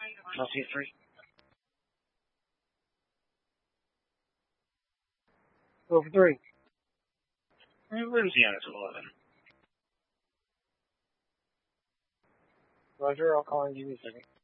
Chelsea at 3. Go for 3. Lindsay on at 11. Roger, I'll call in. Give me a second.